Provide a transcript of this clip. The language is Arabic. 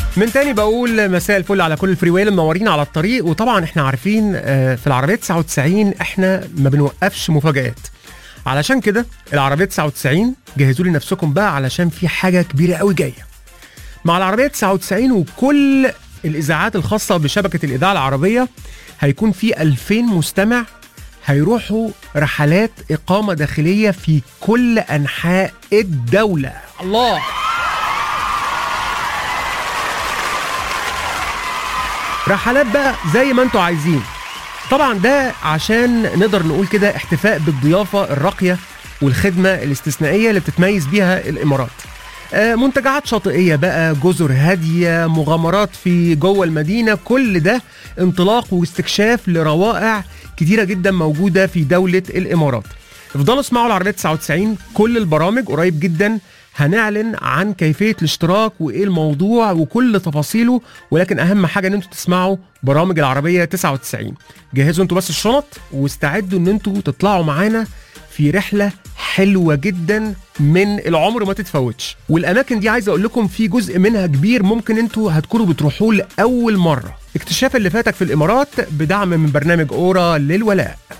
من تاني بقول مساء الفل على كل الفري واي منورين على الطريق. وطبعا احنا عارفين في العربية 99 احنا ما بنوقفش مفاجآت، علشان كده العربية 99 جهزوا لي نفسكم بقى علشان في حاجة كبيرة قوي جاية مع العربية 99 وكل الإذاعات الخاصة بشبكة الإذاعة العربية. هيكون في 2000 مستمع هيروحوا رحلات إقامة داخلية في كل أنحاء الدولة. الله، رحلات بقى زي ما انتوا عايزين. طبعا ده عشان نقدر نقول كده احتفاء بالضيافة الراقية والخدمة الاستثنائية اللي بتتميز بيها الإمارات. منتجعات شاطئية بقى، جزر هادية، مغامرات في جوه المدينة، كل ده انطلاق واستكشاف لروائع كتيرة جدا موجودة في دولة الإمارات. افضلوا اسمعوا العربية 99 كل البرامج، قريب جدا هنعلن عن كيفية الاشتراك وايه الموضوع وكل تفاصيله، ولكن اهم حاجة ان انتوا تسمعوا برامج العربية 99. جهزوا انتوا بس الشنط واستعدوا ان انتوا تطلعوا معانا في رحلة حلوة جدا من العمر ما تتفوتش. والاماكن دي عايز اقول لكم في جزء منها كبير ممكن انتوا هتكونوا بتروحوه لأول مرة. اكتشاف اللي فاتك في الامارات بدعم من برنامج اورا للولاء.